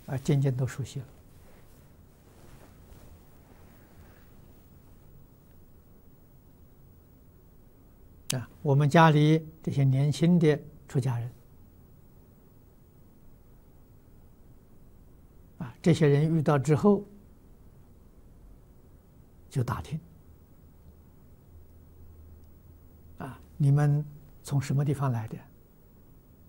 渐渐都熟悉了。我们家里这些年轻的出家人，这些人遇到之后，就打听，你们从什么地方来的？